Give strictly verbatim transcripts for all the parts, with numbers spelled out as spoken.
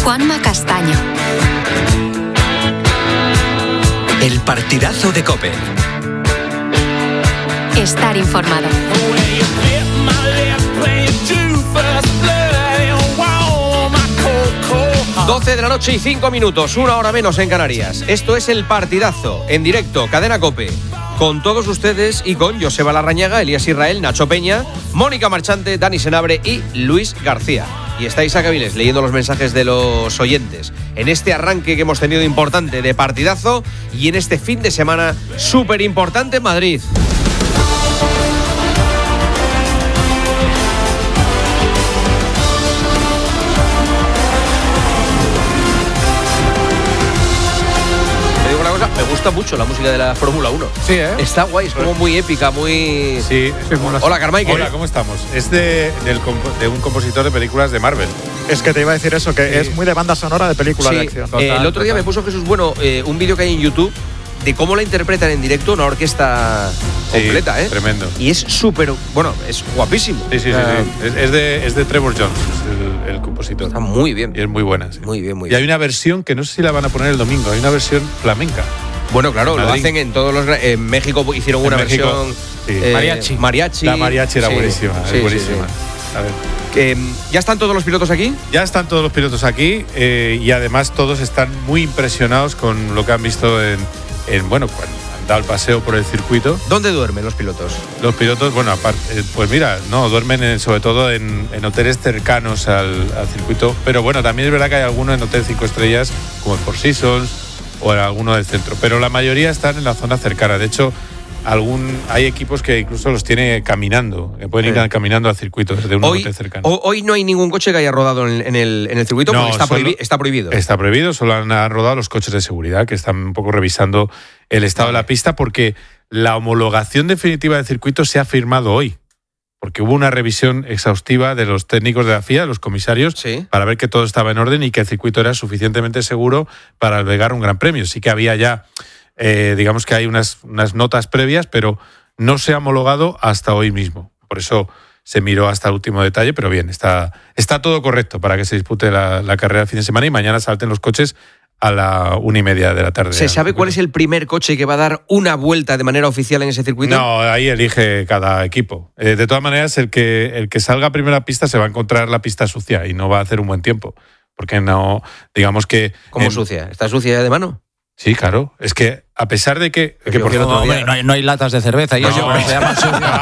Juanma Castaño. El partidazo de COPE. Estar informado. doce de la noche y cinco minutos, una hora menos en Canarias. Esto es El Partidazo, en directo, Cadena COPE. Con todos ustedes y con Joseba Larrañaga, Elías Israel, Nacho Peña, Mónica Marchante, Dani Senabre y Luis García. Y está Isaac Avilés leyendo los mensajes de los oyentes en este arranque que hemos tenido importante de Partidazo y en este fin de semana súper importante en Madrid. Me gusta mucho la música de la Fórmula uno. Sí, ¿eh? Está guay, es como muy épica, muy... Sí. Hola, Carmichael. Hola, ¿cómo estamos? Es de, del, de un compositor de películas de Marvel. Es que te iba a decir eso, que sí. Es muy de banda sonora de película sí. de acción. Total, eh, el otro día total. me puso Jesús Bueno eh, un vídeo que hay en YouTube de cómo la interpretan en directo una orquesta sí, completa, ¿eh? Tremendo. Y es súper, bueno, es guapísimo. Sí, sí, sí. Uh, sí. Es, es, de, es de Trevor Jones, el, el compositor. Está muy bien. Y es muy buena, sí. Muy bien, muy y bien. hay una versión que no sé si la van a poner el domingo, hay una versión flamenca. Bueno, claro, lo hacen en todos los... En México hicieron en una México, versión... Sí. Eh, mariachi. Mariachi. La mariachi era sí, buenísima, sí, es buenísima. Sí, sí. A ver. Eh, ¿Ya están todos los pilotos aquí? Ya están todos los pilotos aquí eh, y además todos están muy impresionados con lo que han visto en, en bueno, cuando han dado el paseo por el circuito. ¿Dónde duermen los pilotos? Los pilotos, bueno, aparte, eh, pues mira, no, duermen en, sobre todo en, en hoteles cercanos al, al circuito, pero bueno, también es verdad que hay algunos en hoteles cinco estrellas, como el Four Seasons o en alguno del centro, pero la mayoría están en la zona cercana. De hecho, algún hay equipos que incluso los tiene caminando, que pueden sí. ir caminando al circuito desde un hoy, hotel cercano. Hoy no hay ningún coche que haya rodado en, en, el, en el circuito no, porque está, solo, prohibi- está prohibido. Está prohibido, solo han, han rodado los coches de seguridad que están un poco revisando el estado vale. de la pista porque la homologación definitiva del circuito se ha firmado hoy. Porque hubo una revisión exhaustiva de los técnicos de la F I A, de los comisarios, sí. para ver que todo estaba en orden y que el circuito era suficientemente seguro para albergar un gran premio. Sí que había ya, eh, digamos que hay unas, unas notas previas, pero no se ha homologado hasta hoy mismo. Por eso se miró hasta el último detalle, pero bien, está, está todo correcto para que se dispute la, la carrera el fin de semana y mañana salten los coches a la una y media de la tarde. ¿Se sabe cuál es el primer coche que va a dar una vuelta de manera oficial en ese circuito? No, ahí elige cada equipo. Eh, de todas maneras, el que, el que salga a primera pista se va a encontrar la pista sucia y no va a hacer un buen tiempo. Porque no, digamos que... ¿Cómo en, sucia? ¿Está sucia ya de mano? Sí, claro. Es que a pesar de que... que por no, hombre, no, hay, no hay latas de cerveza y no, eso no, se llama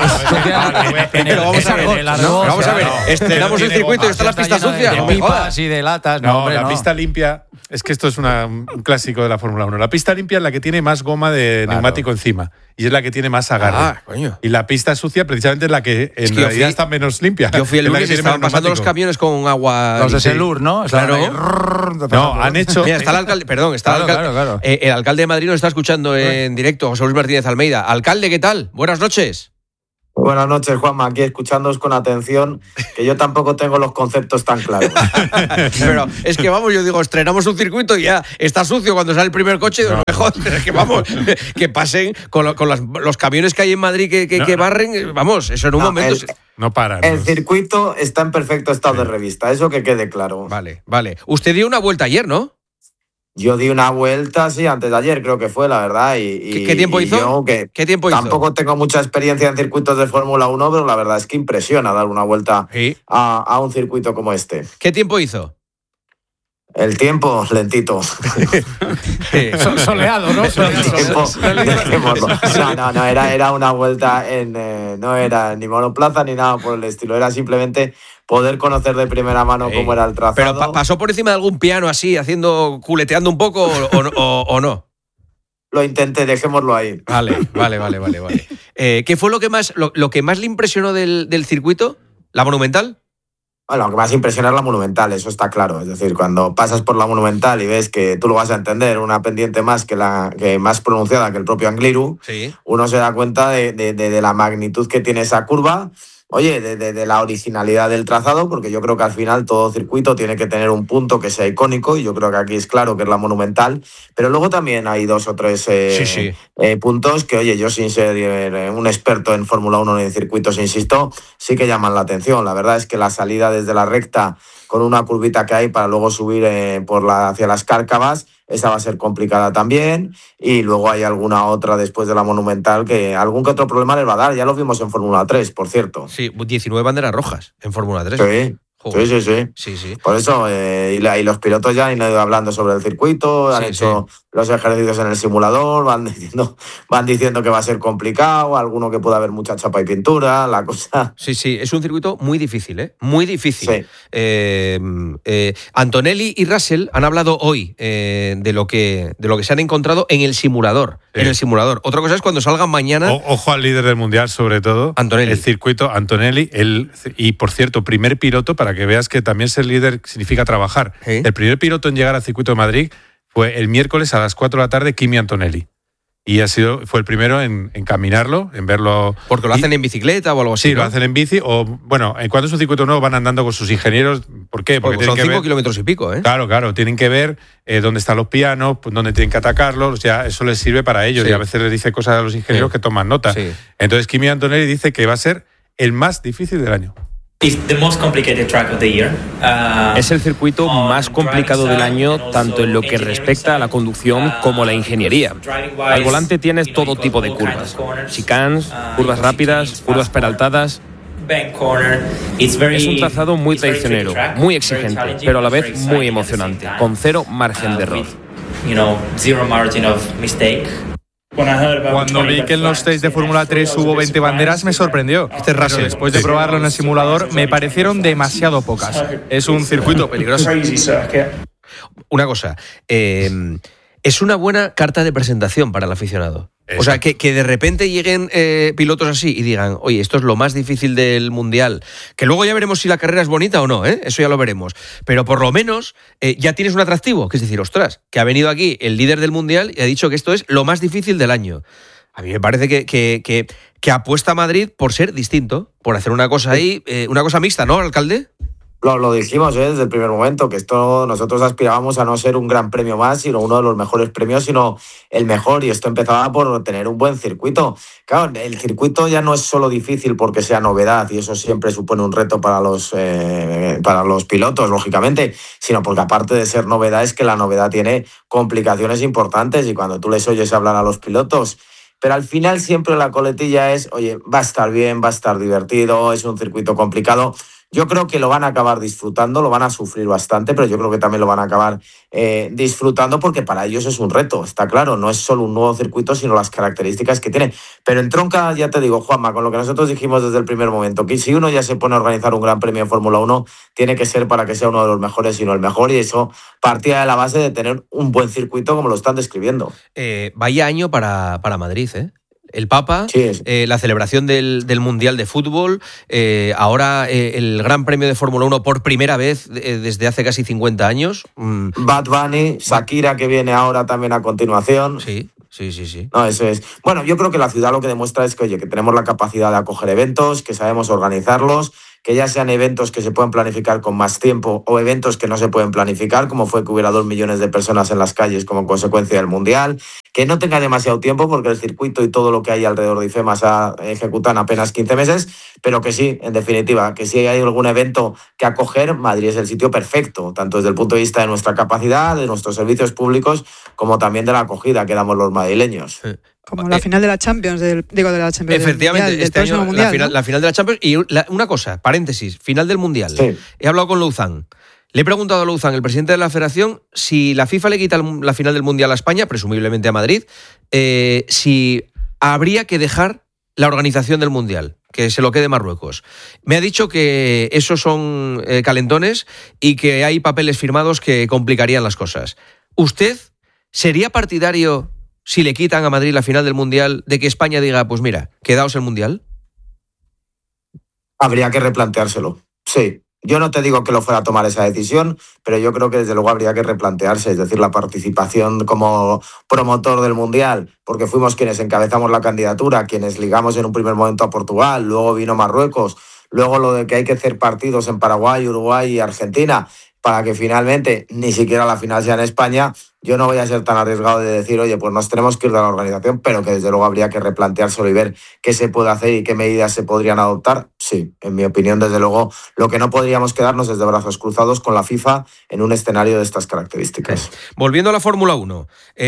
sucia. Pero vamos a ver, no, vamos a ver. Estrenamos el circuito y está la pista sucia. De, de pipas y de latas. No, no hombre, la no. pista limpia... Es que esto es una, un clásico de la Fórmula uno. La pista limpia es la que tiene más goma de claro. neumático encima y es la que tiene más agarre. Ah, coño. Y la pista sucia precisamente es la que en es que realidad fui, está menos limpia. Yo fui el lunes y estaban pasando neumático. los camiones con agua... Los de Selur, ¿no? Claro. No, han hecho... Mira, está el alcalde... Perdón, está claro, el alcalde... Claro, claro. Eh, el alcalde de Madrid nos está escuchando en directo, José Luis Martínez Almeida. Alcalde, ¿qué tal? Buenas noches. Buenas noches, Juanma, aquí escuchándoos con atención, que yo tampoco tengo los conceptos tan claros. Pero es que vamos, yo digo, estrenamos un circuito y ya está sucio cuando sale el primer coche, no, no me jodas, es que vamos, que pasen con, lo, con las, los camiones que hay en Madrid que, que, no, que barren, vamos, eso en un no, momento... El, no para. El no. circuito está en perfecto estado sí. de revista, eso que quede claro. Vale, vale. Usted dio una vuelta ayer, ¿no? Yo di una vuelta, sí, antes de ayer creo que fue, la verdad. Y, y, ¿Qué, ¿Qué tiempo hizo? Yo, que ¿Qué tiempo hizo? Tampoco tengo mucha experiencia en circuitos de Fórmula uno, pero la verdad es que impresiona dar una vuelta ¿Sí? a, a un circuito como este. ¿Qué tiempo hizo? El tiempo, lentito. Soleado, ¿no? Soleado. No, no, no, era, era una vuelta en... Eh, no era ni monoplaza ni nada por el estilo, era simplemente... poder conocer de primera mano sí. cómo era el trazado. ¿Pero pa- pasó por encima de algún piano así, haciendo, culeteando un poco o, o, o no? Lo intenté, dejémoslo ahí. Vale, vale, vale, vale. vale. Eh, ¿Qué fue lo que más, lo, lo que más le impresionó del, del circuito? ¿La Monumental? Bueno, lo que más impresiona es la Monumental, eso está claro. Es decir, cuando pasas por la Monumental y ves que tú lo vas a entender, una pendiente más que la que más pronunciada que el propio Angliru, sí. uno se da cuenta de, de, de, de la magnitud que tiene esa curva. Oye, de, de, de la originalidad del trazado, porque yo creo que al final todo circuito tiene que tener un punto que sea icónico, y yo creo que aquí es claro que es la Monumental, pero luego también hay dos o tres eh, sí, sí. Eh, puntos que, oye, yo sin ser eh, un experto en Fórmula uno ni en circuitos, insisto, sí que llaman la atención. La verdad es que la salida desde la recta con una curvita que hay para luego subir eh, por la, hacia las Cárcavas. Esa va a ser complicada también. Y luego hay alguna otra después de la Monumental que algún que otro problema les va a dar. Ya lo vimos en Fórmula tres, por cierto. Sí, diecinueve banderas rojas en Fórmula tres. Sí. Sí, sí, sí, sí, sí. Por eso, eh, y, la, y los pilotos ya han ido hablando sobre el circuito, han sí, hecho sí. los ejercicios en el simulador, van diciendo, van diciendo que va a ser complicado, alguno que pueda haber mucha chapa y pintura, la cosa... Sí, sí, es un circuito muy difícil, ¿eh? Muy difícil. Sí. Eh, eh, Antonelli y Russell han hablado hoy eh, de, lo que, de lo que se han encontrado en el simulador. Sí. En el simulador. Otra cosa es cuando salgan mañana... O, ojo al líder del Mundial, sobre todo. Antonelli. El circuito, Antonelli, el, y por cierto, primer piloto para que veas que también ser líder significa trabajar. ¿Sí? El primer piloto en llegar al circuito de Madrid fue el miércoles a las cuatro de la tarde, Kimi Antonelli. Y ha sido, fue el primero en, en caminarlo, en verlo... Porque lo hacen y, en bicicleta o algo así, Sí, ¿no? lo hacen en bici o, bueno, en cuanto es un circuito nuevo van andando con sus ingenieros. ¿Por qué? Porque, Porque son cinco kilómetros y pico, ¿eh? Claro, claro, tienen que ver eh, dónde están los pianos, pues, dónde tienen que atacarlos, o sea, eso les sirve para ellos. Sí. Y a veces les dice cosas a los ingenieros sí. que toman nota. Sí. Entonces Kimi Antonelli dice que va a ser el más difícil del año. Es el circuito más complicado del año, tanto en lo que respecta a la conducción como a la ingeniería. Al volante tienes todo tipo de curvas, chicanes, curvas rápidas, curvas peraltadas. Es un trazado muy traicionero, muy exigente, pero a la vez muy emocionante, con cero margen de error. Cuando vi que en los test de Fórmula tres hubo veinte banderas, me sorprendió. Este es Russell. Después de probarlo en el simulador, me parecieron demasiado pocas. Es un circuito peligroso. Una cosa, eh, es una buena carta de presentación para el aficionado. O sea, que, que de repente lleguen eh, pilotos así y digan, oye, esto es lo más difícil del Mundial, que luego ya veremos si la carrera es bonita o no, ¿eh? Eso ya lo veremos, pero por lo menos eh, ya tienes un atractivo, que es decir, ostras, que ha venido aquí el líder del Mundial y ha dicho que esto es lo más difícil del año. A mí me parece que, que, que, que apuesta a Madrid por ser distinto, por hacer una cosa ahí, eh, una cosa mixta, ¿no, alcalde? Lo, lo dijimos ¿eh? desde el primer momento, que esto nosotros aspirábamos a no ser un gran premio más, sino uno de los mejores premios, sino el mejor, y esto empezaba por tener un buen circuito. Claro, el circuito ya no es solo difícil porque sea novedad, y eso siempre supone un reto para los, eh, para los pilotos, lógicamente, sino porque aparte de ser novedad, es que la novedad tiene complicaciones importantes, y cuando tú les oyes hablar a los pilotos, pero al final siempre la coletilla es, oye, va a estar bien, va a estar divertido, es un circuito complicado. Yo creo que lo van a acabar disfrutando, lo van a sufrir bastante, pero yo creo que también lo van a acabar eh, disfrutando porque para ellos es un reto, está claro, no es solo un nuevo circuito, sino las características que tiene. Pero entronca, ya te digo, Juanma, con lo que nosotros dijimos desde el primer momento, que si uno ya se pone a organizar un gran premio de Fórmula uno, tiene que ser para que sea uno de los mejores, sino el mejor, y eso partía de la base de tener un buen circuito como lo están describiendo. Eh, vaya año para, para Madrid, ¿eh? El Papa, sí, eh, la celebración del, del Mundial de Fútbol, eh, ahora eh, el Gran Premio de Fórmula uno por primera vez eh, desde hace casi cincuenta años. Mm. Bad Bunny, Shakira, que viene ahora también a continuación. Sí, sí, sí, sí. No, eso es. Bueno, yo creo que la ciudad lo que demuestra es que, oye, que tenemos la capacidad de acoger eventos, que sabemos organizarlos, que ya sean eventos que se pueden planificar con más tiempo o eventos que no se pueden planificar, como fue que hubiera dos millones de personas en las calles como consecuencia del Mundial, que no tenga demasiado tiempo porque el circuito y todo lo que hay alrededor de IFEMA se ejecutan apenas quince meses, pero que sí, en definitiva, que si hay algún evento que acoger, Madrid es el sitio perfecto, tanto desde el punto de vista de nuestra capacidad, de nuestros servicios públicos, como también de la acogida que damos los madrileños. Sí. Como la final de la Champions, del, digo de la Champions. Efectivamente, del mundial, este del año mundial, la, final, ¿no? la final de la Champions. Y la, una cosa, paréntesis, final del Mundial. Sí. He hablado con Louzán. Le he preguntado a Louzán, el presidente de la Federación, si la FIFA le quita la final del Mundial a España, presumiblemente a Madrid, eh, si habría que dejar la organización del Mundial, que se lo quede Marruecos. Me ha dicho que esos son eh, calentones y que hay papeles firmados que complicarían las cosas. ¿Usted sería partidario, si le quitan a Madrid la final del Mundial, de que España diga, pues mira, quedaos el Mundial? Habría que replanteárselo, sí. Yo no te digo que lo fuera a tomar esa decisión, pero yo creo que desde luego habría que replantearse, es decir, la participación como promotor del Mundial, porque fuimos quienes encabezamos la candidatura, quienes ligamos en un primer momento a Portugal, luego vino Marruecos, luego lo de que hay que hacer partidos en Paraguay, Uruguay y Argentina, para que finalmente ni siquiera la final sea en España. Yo no voy a ser tan arriesgado de decir, oye, pues nos tenemos que ir de la organización, pero que desde luego habría que replanteárselo y ver qué se puede hacer y qué medidas se podrían adoptar. sí. En mi opinión, desde luego, lo que no podríamos quedarnos es de brazos cruzados con la FIFA en un escenario de estas características. Eh, volviendo a la Fórmula uno,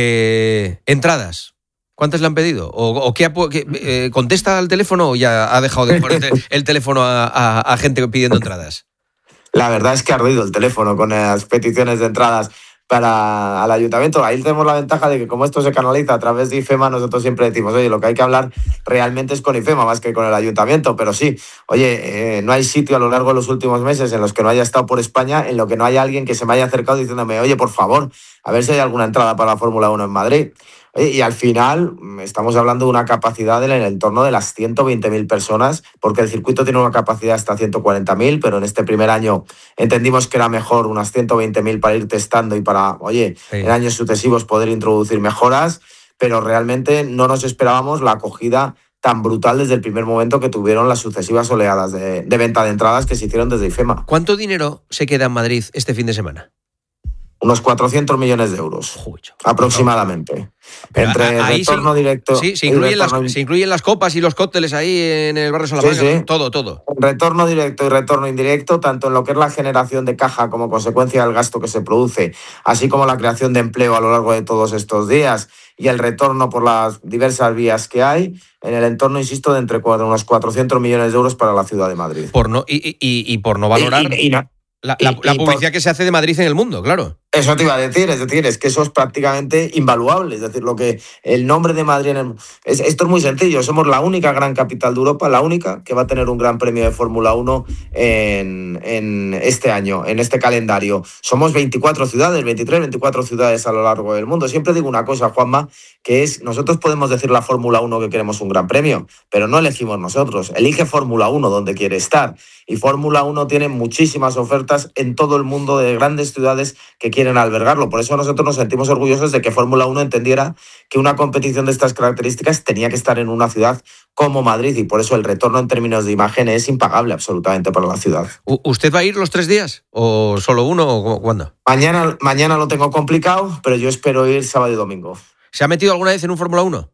eh, entradas. ¿Cuántas le han pedido? ¿O, o qué, qué eh, contesta al teléfono o ya ha dejado de poner el teléfono a, a, a gente pidiendo entradas? La verdad es que ha ardido el teléfono con las peticiones de entradas para al ayuntamiento. Ahí tenemos la ventaja de que como esto se canaliza a través de IFEMA, nosotros siempre decimos, oye, lo que hay que hablar realmente es con IFEMA más que con el ayuntamiento, pero sí, oye, eh, no hay sitio a lo largo de los últimos meses en los que no haya estado por España, en lo que no haya alguien que se me haya acercado diciéndome, oye, por favor, a ver si hay alguna entrada para la Fórmula uno en Madrid. Y al final estamos hablando de una capacidad en el entorno de las ciento veinte mil personas, porque el circuito tiene una capacidad hasta ciento cuarenta mil, pero en este primer año entendimos que era mejor unas ciento veinte mil para ir testando y para, oye, sí, en años sucesivos poder introducir mejoras, pero realmente no nos esperábamos la acogida tan brutal desde el primer momento que tuvieron las sucesivas oleadas de, de venta de entradas que se hicieron desde IFEMA. ¿Cuánto dinero se queda en Madrid este fin de semana? Unos cuatrocientos millones de euros, Uy, aproximadamente. Pero entre ahí retorno se, directo... Sí, se incluyen, retorno... las, se incluyen las copas y los cócteles ahí en el barrio Salamanca, sí, sí. todo, todo. Retorno directo y retorno indirecto, tanto en lo que es la generación de caja como consecuencia del gasto que se produce, así como la creación de empleo a lo largo de todos estos días y el retorno por las diversas vías que hay, en el entorno, insisto, de entre unos cuatrocientos millones de euros para la ciudad de Madrid. Por no, y, y, y por no valorar... Y, y, y no. La, la, y, la y publicidad por... que se hace de Madrid en el mundo, claro. Eso te iba a decir, es decir, es que eso es prácticamente invaluable. Es decir, lo que el nombre de Madrid en el... es, esto es muy sencillo. Somos la única gran capital de Europa, la única que va a tener un gran premio de Fórmula uno en, en este año, en este calendario. Somos veinticuatro ciudades, veintitrés, veinticuatro ciudades a lo largo del mundo. Siempre digo una cosa, Juanma, que es, nosotros podemos decir la Fórmula uno que queremos un gran premio, pero no elegimos nosotros. Elige Fórmula uno donde quiere estar. Y Fórmula uno tiene muchísimas ofertas en todo el mundo de grandes ciudades que quieren albergarlo. Por eso nosotros nos sentimos orgullosos de que Fórmula uno entendiera que una competición de estas características tenía que estar en una ciudad como Madrid, y por eso el retorno en términos de imagen es impagable absolutamente para la ciudad. ¿Usted va a ir los tres días? ¿O solo uno? ¿O cuándo? Mañana, mañana lo tengo complicado, pero yo espero ir sábado y domingo. ¿Se ha metido alguna vez en un Fórmula uno?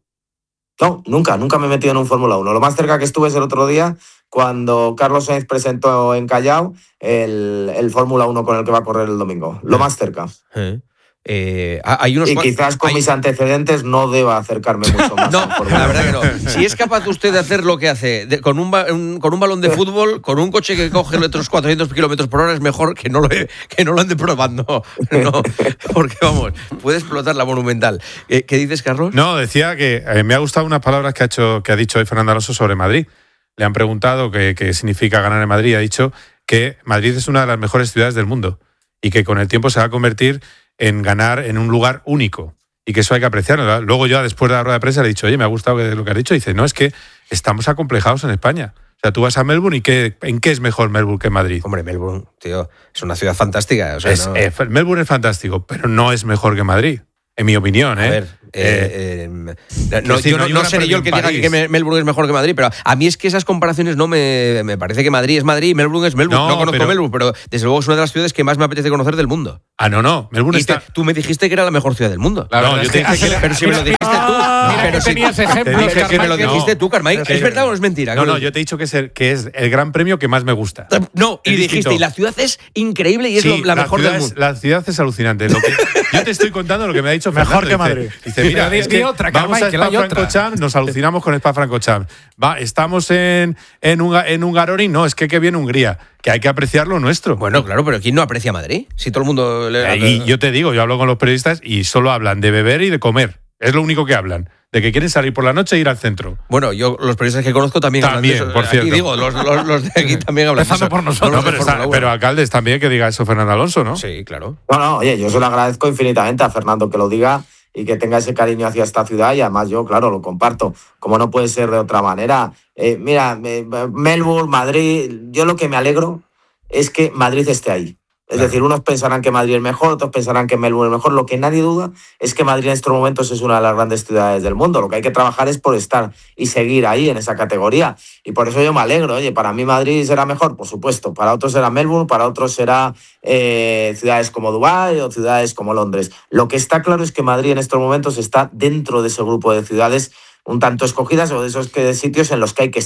No, nunca, nunca me he metido en un Fórmula uno. Lo más cerca que estuve es el otro día cuando Carlos Sainz presentó en Callao el, el Fórmula uno con el que va a correr el domingo. Lo más cerca. ¿Eh? Eh, hay unos y quizás con hay... mis antecedentes no deba acercarme mucho más. No, la verdad que no. Si es capaz usted de hacer lo que hace de, con, un, un, con un balón de fútbol, con un coche que coge otros cuatrocientos kilómetros por hora, es mejor que no lo, que no lo ande probando. No, porque vamos, puede explotar la Monumental. ¿Qué, qué dices, Carlos? No, decía que eh, me ha gustado unas palabras que ha, hecho, que ha dicho hoy Fernando Alonso sobre Madrid. Le han preguntado qué, qué significa ganar en Madrid. Ha dicho que Madrid es una de las mejores ciudades del mundo y que con el tiempo se va a convertir en ganar en un lugar único y que eso hay que apreciarlo. Luego yo, después de la rueda de prensa, le he dicho, oye, me ha gustado lo que has dicho. Y dice, no, es que estamos acomplejados en España. O sea, tú vas a Melbourne y ¿qué, ¿en qué es mejor Melbourne que Madrid? Hombre, Melbourne, tío, es una ciudad fantástica. O sea, es, no... eh, Melbourne es fantástico, pero no es mejor que Madrid. En mi opinión, ¿eh? A ver, eh, eh, eh, no, decir, yo no, no, no seré yo el que diga que Melbourne es mejor que Madrid, pero a mí es que esas comparaciones no me... Me parece que Madrid es Madrid y Melbourne es Melbourne. No, no conozco pero, Melbourne, pero desde luego es una de las ciudades que más me apetece conocer del mundo. Ah, no, no. Melbourne y está... te, tú me dijiste que era la mejor ciudad del mundo. La no, yo te dije que... Pero si me lo dijiste tú. Mira pero que si tenías ejemplos, te dije que me lo Carmike. dijiste tú, Carmike. ¿Es verdad o no es mentira? No, no, yo te he dicho que es el, que es el gran premio que más me gusta. No, y dijiste, y la ciudad es increíble y es sí, la mejor del es, mundo. La ciudad es alucinante. Lo que, yo te estoy contando lo que me ha dicho Fernando. Mejor que Madrid. Dice, mira, Pero es que otra, vamos Carmike, a que la hay Spa-Francorchamps, nos alucinamos con Spa-Francorchamps. Va, estamos en, en, un, en Hungaroring, no, es que que viene Hungría, que hay que apreciar lo nuestro. Bueno, claro, pero ¿quién no aprecia Madrid? Si todo el mundo... Le... Y yo te digo, yo hablo con los periodistas y solo hablan de beber y de comer. Es lo único que hablan. De que quieren salir por la noche e ir al centro. Bueno, yo los periodistas que conozco también, también hablan de eso. Por cierto. Aquí digo, los, los, los de aquí también hablan de eso. por nosotros. No, pero, está, pero alcaldes también que diga eso Fernando Alonso, ¿no? Sí, claro. No, no, oye, yo se lo agradezco infinitamente a Fernando que lo diga y que tenga ese cariño hacia esta ciudad, y además yo, claro, lo comparto, como no puede ser de otra manera. Eh, mira, eh, Melbourne, Madrid, yo lo que me alegro es que Madrid esté ahí. Es claro. decir, unos pensarán que Madrid es mejor, otros pensarán que Melbourne es mejor. Lo que nadie duda es que Madrid en estos momentos es una de las grandes ciudades del mundo. Lo que hay que trabajar es por estar y seguir ahí en esa categoría. Y por eso yo me alegro. Oye, para mí Madrid será mejor, por supuesto. Para otros será Melbourne, para otros será eh, ciudades como Dubái o ciudades como Londres. Lo que está claro es que Madrid en estos momentos está dentro de ese grupo de ciudades un tanto escogidas o de esos que, de sitios en los que hay que estar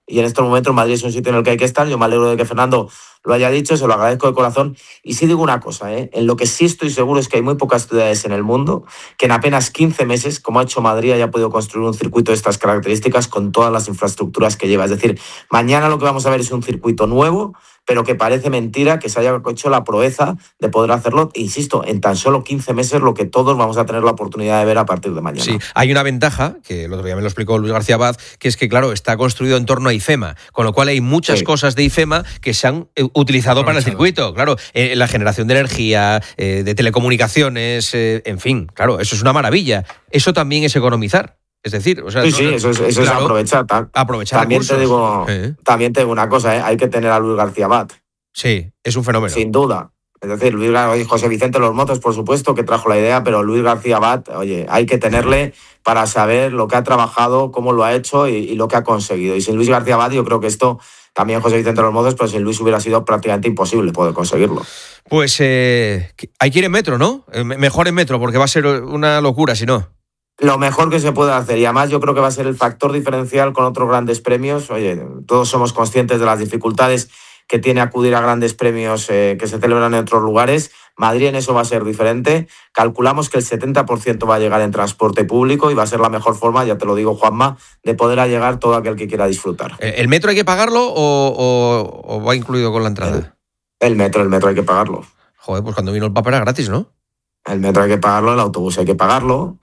y en estos momentos Madrid es un sitio en el que hay que estar. Yo me alegro de que Fernando lo haya dicho, se lo agradezco de corazón. Y sí digo una cosa, ¿eh? En lo que sí estoy seguro es que hay muy pocas ciudades en el mundo que en apenas quince meses, como ha hecho Madrid, haya podido construir un circuito de estas características con todas las infraestructuras que lleva. Es decir, mañana lo que vamos a ver es un circuito nuevo, pero que parece mentira que se haya hecho la proeza de poder hacerlo, insisto, en tan solo quince meses, lo que todos vamos a tener la oportunidad de ver a partir de mañana. Sí, hay una ventaja, que el otro día me lo explicó Luis García Abad, que es que, claro, está construido en torno a IFEMA, con lo cual hay muchas sí. cosas de IFEMA que se han eh, utilizado para el circuito. Claro, eh, la generación de energía, eh, de telecomunicaciones, eh, en fin, claro, eso es una maravilla. Eso también es economizar. Es decir, o sea, sí, no, sí, eso es, eso claro, es aprovechar. Ta- aprovechar también recursos. te digo, ¿Eh? también te digo una cosa, ¿eh? Hay que tener a Luis García Abad. Sí, es un fenómeno. Sin duda. Es decir, Luis José Vicente Los Motos, por supuesto, que trajo la idea, pero Luis García Abad, oye, hay que tenerle para saber lo que ha trabajado, cómo lo ha hecho y, y lo que ha conseguido. Y sin Luis García Abad, yo creo que esto, también José Vicente Los Motos, pero sin Luis hubiera sido prácticamente imposible poder conseguirlo. Pues eh, hay que ir en metro, ¿no? Mejor en metro, porque va a ser una locura, si no. Lo mejor que se puede hacer, y además yo creo que va a ser el factor diferencial con otros grandes premios. Oye, todos somos conscientes de las dificultades que tiene acudir a grandes premios eh, que se celebran en otros lugares. Madrid en eso va a ser diferente. Calculamos que el setenta por ciento va a llegar en transporte público y va a ser la mejor forma, ya te lo digo, Juanma, de poder llegar todo aquel que quiera disfrutar. ¿El metro hay que pagarlo o, o, o va incluido con la entrada? El, el metro, el metro hay que pagarlo. Joder, pues cuando vino el Papa era gratis, ¿no? El metro hay que pagarlo, el autobús hay que pagarlo.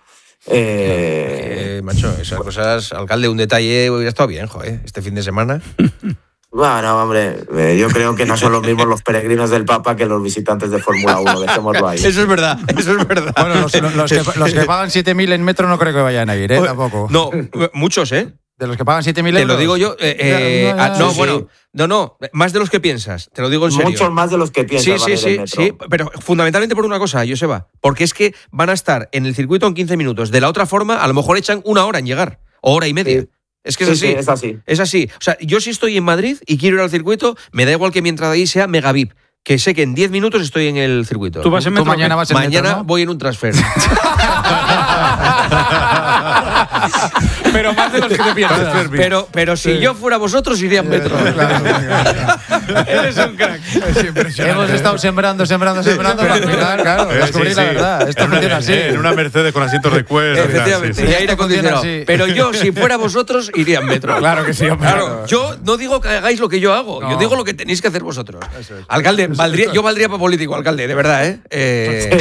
Eh... Eh, macho, esas cosas, alcalde, un detalle hubiera estado bien, joder, este fin de semana. Bueno, hombre, eh, yo creo que no son los mismos los peregrinos del Papa que los visitantes de Fórmula uno, dejémoslo ahí. Eso es verdad, eso es verdad. Bueno, los, los, que, los que pagan siete mil en metro no creo que vayan a ir, ¿eh? Tampoco. No, muchos, ¿eh? De los que pagan siete mil euros. Te lo digo yo. Eh, eh, no, no, no, sí, bueno, sí. no, no, más de los que piensas. Te lo digo en serio. Muchos más de los que piensas. Sí, sí, sí, sí, pero fundamentalmente por una cosa, Joseba, porque es que van a estar en el circuito en quince minutos. De la otra forma, a lo mejor echan una hora en llegar, o hora y media. Sí. Es que es sí, así. Sí, es así. Es así. O sea, yo si estoy en Madrid y quiero ir al circuito, me da igual que mi entrada ahí sea mega V I P, que sé que en diez minutos estoy en el circuito. ¿Tú vas en metro? ¿Tú mañana vas en mañana metro, ¿no? voy en un transfer. Pero más de los que te piensas. Pero, pero si sí. yo fuera vosotros, iría en metro. Eres un crack. Hemos estado sembrando, sembrando, sembrando. Para al final, claro, eh, descubrir sí, la sí. verdad. Esto en funciona una, así. En una Mercedes con asientos de cuero. Efectivamente, sí, sí. y aire acondicionado. Pero yo, si fuera vosotros, iría en metro. Claro que sí, hombre. Claro, yo no digo que hagáis lo que yo hago, no. yo digo lo que tenéis que hacer vosotros. Eso es. Alcalde, valdría, yo valdría para político, alcalde, de verdad, ¿eh? eh...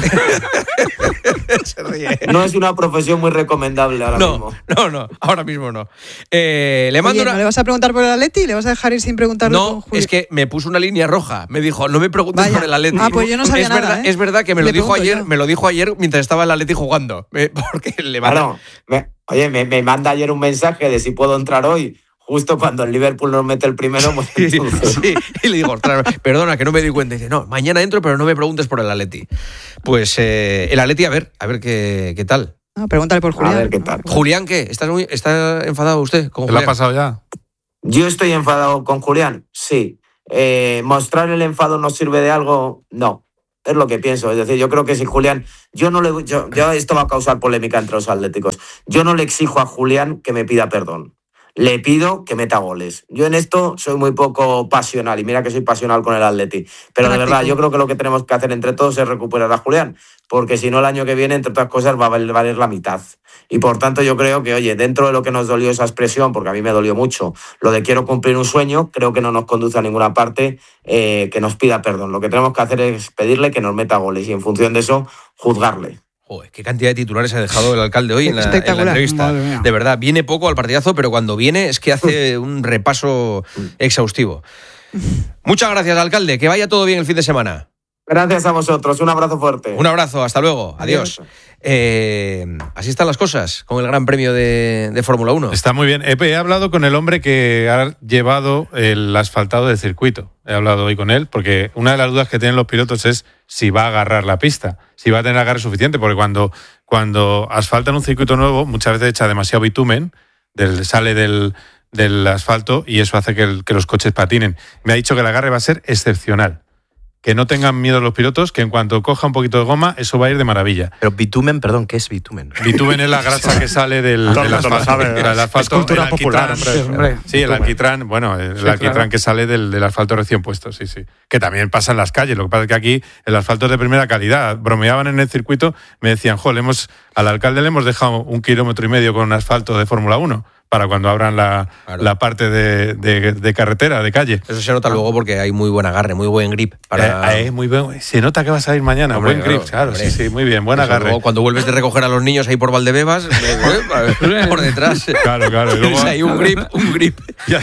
Se ríe. No es una profesión muy recomendable ahora no, mismo. No, no, ahora mismo no. Eh, le mando Oye, una... ¿no le vas a preguntar por el Atleti? ¿Le vas a dejar ir sin preguntarle? No, es que me puso una línea roja. Me dijo, no me preguntes Vaya. por el Atleti. Ah, pues yo no sabía es nada, verdad, ¿eh? Es verdad que me lo le dijo ayer, yo. me lo dijo ayer mientras estaba el Atleti jugando. Porque le manda... Claro, me, oye, me, me manda ayer un mensaje de si puedo entrar hoy. Justo cuando el Liverpool nos mete el primero, pues entonces... sí, y le digo, ostras, perdona, que no me di cuenta. Y dice, no, mañana entro, pero no me preguntes por el Atleti. Pues eh, el Atleti, a ver, a ver qué, qué tal. Ah, pregúntale por Julián. A ver qué tal. Julián, ¿qué? ¿Está, muy, está enfadado usted con ¿Te Julián? lo ha pasado ya? ¿Yo estoy enfadado con Julián? Sí. Eh, ¿Mostrar el enfado nos sirve de algo? No. Es lo que pienso. Es decir, yo creo que si Julián... Yo no le... Yo, yo, esto va a causar polémica entre los atléticos. Yo no le exijo a Julián que me pida perdón. Le pido que meta goles. Yo en esto soy muy poco pasional, y mira que soy pasional con el Atleti. Pero de verdad, yo creo que lo que tenemos que hacer entre todos es recuperar a Julián, porque si no el año que viene, entre otras cosas, va a valer, valer la mitad. Y por tanto yo creo que, oye, dentro de lo que nos dolió esa expresión, porque a mí me dolió mucho, lo de quiero cumplir un sueño, creo que no nos conduce a ninguna parte eh, que nos pida perdón. Lo que tenemos que hacer es pedirle que nos meta goles y en función de eso, juzgarle. Joder, qué cantidad de titulares ha dejado el alcalde hoy en la, en la entrevista. De verdad, viene poco al partidazo, pero cuando viene es que hace un repaso exhaustivo. Muchas gracias, alcalde. Que vaya todo bien el fin de semana. Gracias a vosotros. Un abrazo fuerte. Un abrazo. Hasta luego. Adiós. Adiós. Eh, así están las cosas con el Gran Premio de, de Fórmula uno. Está muy bien. He, he hablado con el hombre que ha llevado el asfaltado del circuito. He hablado hoy con él porque una de las dudas que tienen los pilotos es si va a agarrar la pista, si va a tener agarre suficiente, porque cuando, cuando asfaltan un circuito nuevo muchas veces echa demasiado bitumen, del, sale del, del asfalto y eso hace que, el, que los coches patinen. Me ha dicho que el agarre va a ser excepcional, que no tengan miedo los pilotos, que en cuanto coja un poquito de goma, eso va a ir de maravilla. Pero bitumen, perdón, ¿qué es bitumen? Bitumen es la grasa que sale del, Todo el del mundo lo asfalto. sabe. El asfalto, Es cultura el popular, alquitrán, hombre. Sí, el alquitrán, bueno, el Sí, alquitrán claro. que sale del, del asfalto recién puesto, sí, sí. Que también pasa en las calles. Lo que pasa es que aquí el asfalto es de primera calidad. Bromeaban en el circuito, me decían, jo, le hemos, al alcalde le hemos dejado un kilómetro y medio con asfalto de Fórmula uno para cuando abran la, Claro. la parte de, de, de carretera, de calle. Eso se nota luego porque hay muy buen agarre, muy buen grip. Para... Eh, eh, muy bien. Se nota que vas a ir mañana. Hombre, buen claro, grip, claro, hombre. sí, sí, muy bien, buen Eso agarre. luego, cuando vuelves de recoger a los niños ahí por Valdebebas, eh, por detrás. Claro, claro. Y luego, Tienes ahí un grip, un grip. ya,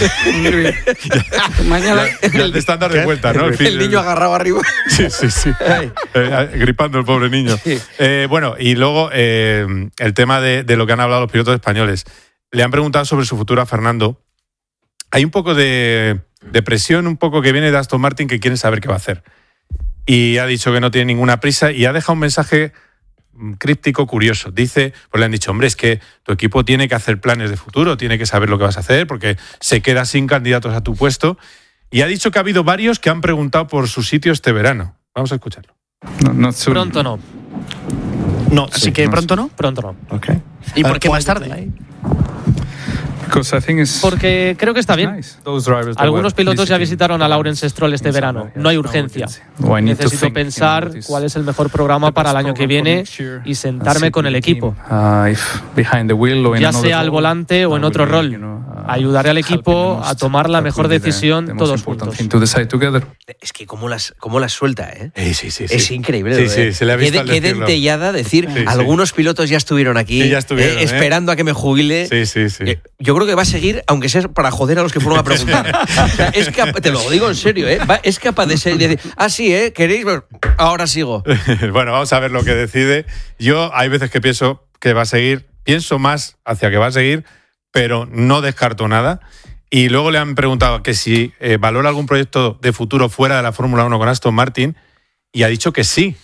Mañana ya, ya te están dando de vuelta, ¿no? En fin, el niño agarrado arriba. Sí, sí, sí. Eh, gripando el pobre niño. Eh, bueno, y luego eh, el tema de, de lo que han hablado los pilotos españoles. Le han preguntado sobre su futuro a Fernando. Hay un poco de, de presión, un poco que viene de Aston Martin, que quieren saber qué va a hacer. Y ha dicho que no tiene ninguna prisa y ha dejado un mensaje críptico curioso. Dice, pues le han dicho, hombre, es que tu equipo tiene que hacer planes de futuro, tiene que saber lo que vas a hacer, porque se queda sin candidatos a tu puesto. Y ha dicho que ha habido varios que han preguntado por su sitio este verano. Vamos a escucharlo. No, no soon. Pronto no. No, así que pronto no. Pronto no. Okay. ¿Y por qué Uh, más tarde? Because I think it's Porque creo que está bien. nice. Those drivers that Algunos were pilotos ya visiting visitaron a Lawrence Stroll este in verano. summer, No hay yeah, urgencia. now we need to Necesito think, pensar you know, what is cuál es el mejor programa the para el best año que program for viene next year, y and sentarme sit con el with the equipo. team, uh, if behind the wheel or in Ya another sea al role, volante o that en would otro be, rol. you know, uh, Ayudaré al helping the equipo most. a tomar la That mejor would be the- decisión the most todos important juntos. thing to decide together. Es que cómo las, cómo las suelta, ¿eh? Sí, sí, sí, sí. Es increíble. Sí, ¿eh? sí, se le ha visto Qué, al de- qué decirlo. dentellada decir, Sí, sí. algunos pilotos ya estuvieron aquí, Sí, ya estuvieron, eh, ¿eh? esperando a que me jubile. Sí, sí, sí. Eh, Yo creo que va a seguir, aunque sea para joder a los que fueron a preguntar. O sea, es cap- te lo digo en serio, ¿eh? Va- es capaz de, ser, de decir, ah, sí, ¿eh? ¿Queréis? Bueno, ahora sigo. Bueno, vamos a ver lo que decide. Yo hay veces que pienso que va a seguir, pienso más hacia que va a seguir, pero no descarto nada. Y luego le han preguntado que si eh, valora algún proyecto de futuro fuera de la Fórmula uno con Aston Martin, y ha dicho que sí.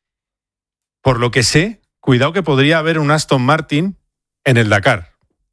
Por lo que sé, cuidado que podría haber un Aston Martin en el Dakar.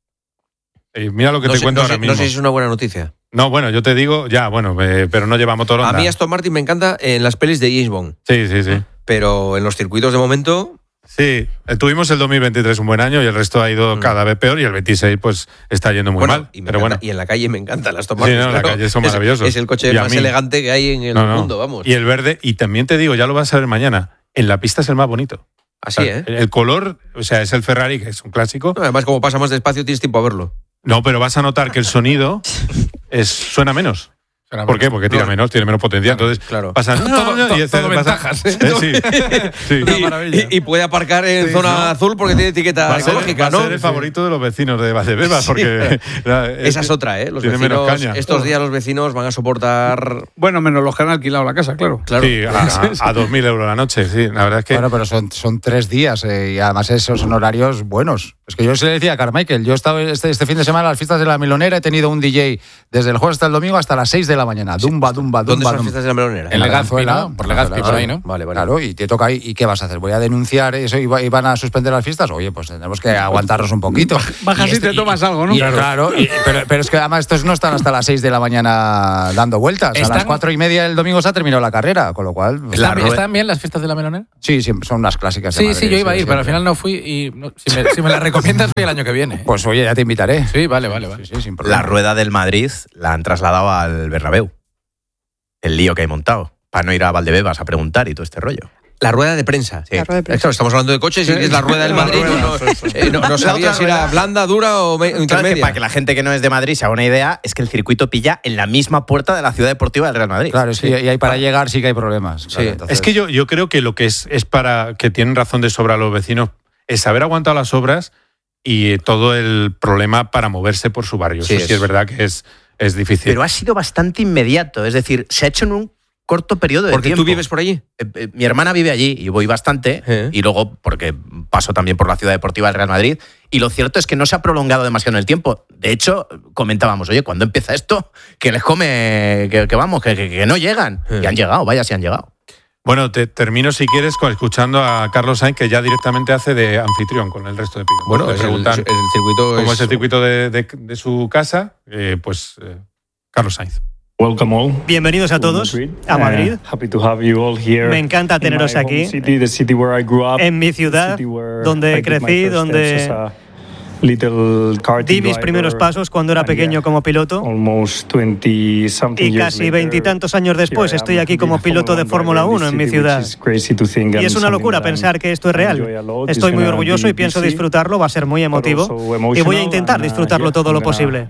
Eh, mira lo que No te sé, cuento no sé- ahora mismo. no sé si es una buena noticia. No, bueno, yo te digo, ya, bueno, eh, pero no lleva motor Honda. A mí Aston Martin me encanta en las pelis de James Bond. Sí, sí, sí. Pero en los circuitos de momento... Sí, eh, tuvimos el dos mil veintitrés un buen año y el resto ha ido cada vez peor y el veintiséis pues está yendo muy bueno, mal. y, me pero encanta- bueno. y en la calle me encanta el Aston Sí, Martin. no, en la claro. calle son Es- maravillosos. Es, el coche Y a más mí- elegante que hay en el No, no. mundo, vamos. Y el verde, y también te digo, ya lo vas a ver mañana, en la pista es el más bonito. Así, O sea, ¿eh? El color, o sea, es el Ferrari, que es un clásico. No, además, como pasa más despacio, tienes tiempo a verlo. No, pero vas a notar que el sonido es, suena menos. ¿Por qué? Porque tira No. menos, tiene menos potencia. Entonces, Claro. pasa. Todo- y todo- este todo pasa- ventajas, ¿eh? Eh, sí, sí. Y, y- y puede aparcar en Sí, zona ¿no? azul porque tiene etiqueta Va a ser, ecológica, va a ¿no? ser el favorito de los vecinos de Valdebebas, Sí. porque Esa es otra, ¿eh? Los tiene menos vecinos, caña. estos días los vecinos van a soportar... Bueno, menos los que han alquilado la casa, claro. Claro. Sí, a, a dos mil euros la noche, sí. La verdad es que. Bueno, pero son, son tres días eh, y además esos son horarios buenos. Es que yo se le decía a Carmichael, yo he estado este, este fin de semana a las fiestas de la Milonera, he tenido un D J desde el jueves hasta el domingo hasta las seis de la mañana. Dumba, dumba, dumba. ¿Dónde son las dumba. fiestas de la Melonera? En Legazpi, Venezuela, ¿no? por Legazpi, por ahí, ¿no? Vale, vale. Claro, y te toca ahí. ¿Y qué vas a hacer? ¿Voy a denunciar eso y, va- y van a suspender las fiestas? Oye, pues tendremos que aguantarnos un poquito. Bajas y, este- te tomas algo, ¿no? Y, claro, y- pero, pero es que además estos no están hasta las seis de la mañana dando vueltas. A ¿Están? las cuatro y media del domingo se ha terminado la carrera, con lo cual... pues, ¿Están, claro, ¿Están bien las fiestas de la Melonera? Sí, siempre son unas clásicas. de Sí, Madrid, sí, yo iba a ir, siempre. pero al final no fui y no- si, me, si me la recomiendas voy el año que viene. Pues oye, ya te invitaré. Sí, vale, vale, vale. Sí, sí, sin problema. La rueda del Madrid la han trasladado al Bernabéu. El lío que hay montado. Para no ir a Valdebebas a preguntar y todo este rollo. La rueda de prensa. La rueda de prensa. Claro, estamos hablando de coches y es la rueda del La Madrid. rueda, No, sí, sí. eh, no- no La sabía otra si era rueda. blanda, dura o me- Claro, es que intermedia. para que la gente que no es de Madrid se haga una idea, es que el circuito pilla en la misma puerta de la ciudad deportiva del Real Madrid. Claro, sí, y ahí para llegar sí que hay problemas. Claro, Sí. entonces- Es que yo, yo creo que lo que es, es para que tienen razón de sobra los vecinos es haber aguantado las obras y todo el problema para moverse por su barrio. Sí, Eso sí es. es verdad que es, es difícil. Pero ha sido bastante inmediato. Es decir, se ha hecho en un corto periodo de Porque tiempo. tú vives por allí. Eh, eh, mi hermana vive allí y voy bastante. Eh. Y luego, porque paso también por la ciudad deportiva del Real Madrid. Y lo cierto es que no se ha prolongado demasiado en el tiempo. De hecho, comentábamos, oye, ¿cuándo empieza esto? Que les come, que, que vamos, que, que- que no llegan. Eh. Y han llegado, vaya si han llegado. Bueno, te termino si quieres con- escuchando a Carlos Sainz, que ya directamente hace de anfitrión con el resto de pilotos. Bueno, Le es el, preguntan el circuito cómo es... es el circuito de, de- de su casa, eh, pues eh, Carlos Sainz. Welcome all. Bienvenidos a todos a Madrid. Uh, happy to have you all here. Me encanta teneros aquí. City, the city where I grew up, en mi ciudad, donde crecí, donde di mis primeros pasos cuando era pequeño como piloto. Y casi veintitantos años después estoy aquí como piloto de Fórmula uno en mi ciudad. Y es una locura pensar que esto es real. Estoy muy orgulloso y pienso disfrutarlo, va a ser muy emotivo. Y voy a intentar disfrutarlo todo lo posible.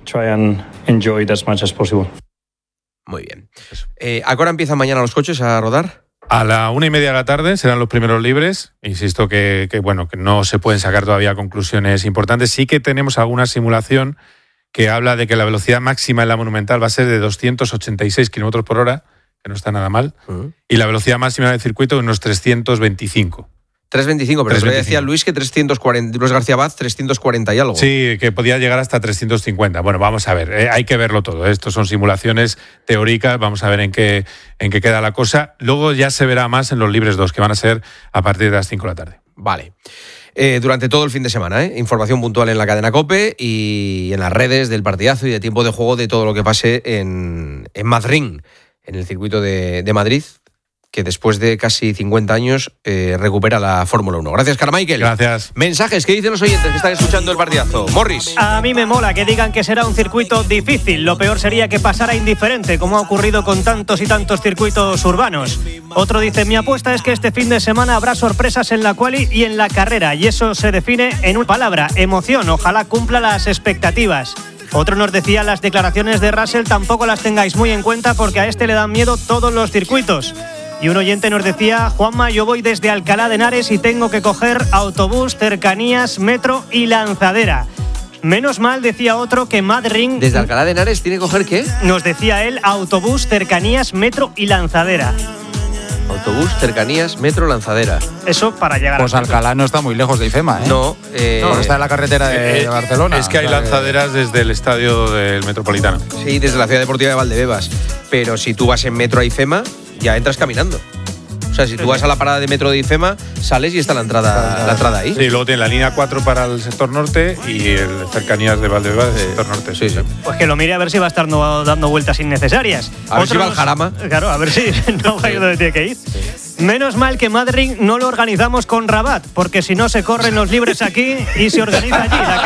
Muy bien. Eh, ¿A qué hora empiezan mañana los coches a rodar? A la una y media de la tarde serán los primeros libres. Insisto que, que, bueno, que no se pueden sacar todavía conclusiones importantes. Sí que tenemos alguna simulación que habla de que la velocidad máxima en la Monumental va a ser de doscientos ochenta y seis kilómetros por hora, que no está nada mal, uh-huh. y la velocidad máxima del circuito de unos trescientos veinticinco. trescientos veinticinco, pero trescientos veinticinco. Decía Luis que trescientos cuarenta, Luis García Abad, trescientos cuarenta y algo. Sí, que podía llegar hasta trescientos cincuenta. Bueno, vamos a ver, eh, hay que verlo todo. Estos son simulaciones teóricas, vamos a ver en qué, en qué queda la cosa. Luego ya se verá más en los libres dos, que van a ser a partir de las cinco de la tarde. Vale. Eh, durante todo el fin de semana, ¿eh? Información puntual en la cadena COPE y en las redes del partidazo y de tiempo de juego de todo lo que pase en, en Madrid, en el circuito de, de Madrid, que después de casi cincuenta años eh, recupera la Fórmula uno. Gracias, Carmichael. Gracias. Mensajes que dicen los oyentes que están escuchando el partidazo. Morris. A mí me mola que digan que será un circuito difícil. Lo peor sería que pasara indiferente, como ha ocurrido con tantos y tantos circuitos urbanos. Otro dice, mi apuesta es que este fin de semana habrá sorpresas en la quali y en la carrera. Y eso se define en una palabra, emoción. Ojalá cumpla las expectativas. Otro nos decía, las declaraciones de Russell tampoco las tengáis muy en cuenta porque a este le dan miedo todos los circuitos. Y un oyente nos decía, Juanma, yo voy desde Alcalá de Henares y tengo que coger autobús, cercanías, metro y lanzadera. Menos mal, decía otro, que Madrid... ¿Desde Alcalá de Henares tiene que coger qué? Nos decía él, autobús, cercanías, metro y lanzadera. Autobús, cercanías, metro, lanzadera. Eso para llegar pues a... Pues Alcalá no está muy lejos de IFEMA, ¿eh? No. Eh... no está en la carretera de, eh, de Barcelona. Es que hay lanzaderas desde el estadio del Metropolitano. Sí, desde la Ciudad Deportiva de Valdebebas. Pero si tú vas en metro a IFEMA, ya entras caminando. O sea, si tú vas a la parada de metro de IFEMA, sales y está la entrada, la entrada ahí. Sí, luego tiene la línea cuatro para el sector norte y el cercanías de Valdebebas del sector norte. Sí, sí. Pues que lo mire a ver si va a estar no, dando vueltas innecesarias. A ver si va al Jarama. Claro, a ver si no va a ir donde tiene que ir. Sí. Menos mal que Madrid no lo organizamos con Rabat, porque si no se corren los libres aquí y se organiza allí la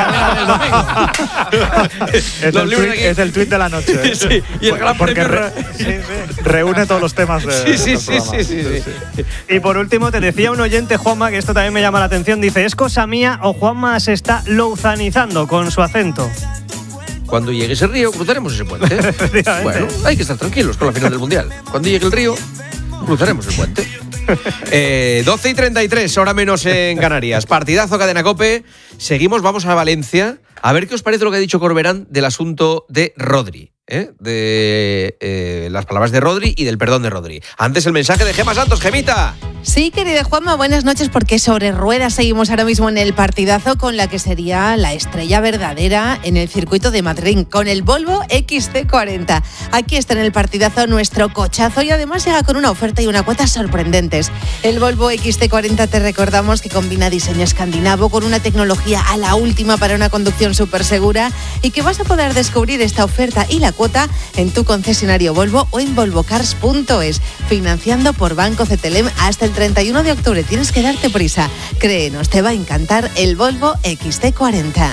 carrera del domingo. es, el tuit, es el tuit de la noche. ¿eh? Sí, y el gran porque premio... re, sí, sí, reúne todos los temas de, sí, sí, del sí, programa. Sí, sí, sí, sí. Y por último, te decía un oyente, Juanma, que esto también me llama la atención, dice, ¿es cosa mía o Juanma se está louzanizando con su acento? Cuando llegue ese río, cruzaremos ese puente. Bueno, hay que estar tranquilos con la final del Mundial. Cuando llegue el río, cruzaremos el puente. Eh, doce y treinta y tres, hora menos en Canarias. Partidazo, cadena COPE. Seguimos, vamos a Valencia. A ver qué os parece lo que ha dicho Corberán del asunto de Rodri. ¿eh? De eh, las palabras de Rodri y del perdón de Rodri. Antes el mensaje de Gemma Santos. Gemita. Sí, querida Juanma, buenas noches, porque sobre ruedas seguimos ahora mismo en el partidazo con la que sería la estrella verdadera en el circuito de Madrid, con el Volvo X C cuarenta. Aquí está en el partidazo nuestro cochazo y además llega con una oferta y una cuota sorprendentes. El Volvo X C cuarenta, te recordamos que combina diseño escandinavo con una tecnología a la última para una conducción súper segura y que vas a poder descubrir esta oferta y la cuota en tu concesionario Volvo o en volvocars punto es, financiando por Banco Cetelem hasta el treinta y uno de octubre. Tienes que darte prisa. Créenos, te va a encantar el Volvo X C cuarenta.